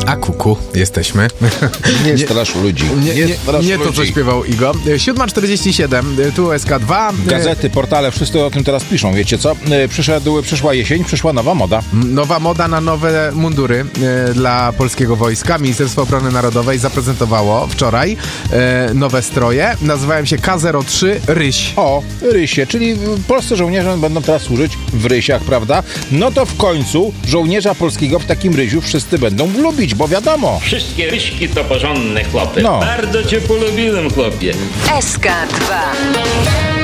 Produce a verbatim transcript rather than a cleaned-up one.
A kuku, jesteśmy. Nie, nie strasz ludzi. Nie, nie, nie, strasz nie to, ludzi. co śpiewał Igo. siódma czterdzieści siedem, tu S K dwa. Gazety, portale, wszyscy o tym teraz piszą. Wiecie co? Przyszedł, przyszła jesień, przyszła nowa moda. Nowa moda na nowe mundury e, dla polskiego wojska. Ministerstwo Obrony Narodowej zaprezentowawało wczoraj e, nowe stroje. Nazywają się K zero trzy Ryś. O, rysie, czyli polscy żołnierze będą teraz służyć w rysiach, prawda? No to w końcu żołnierza polskiego w takim rysiu wszyscy będą lubić, bo wiadomo. Wszystkie ryśki to porządne chłopy. No. Bardzo cię polubiłem, chłopie. S K dwa.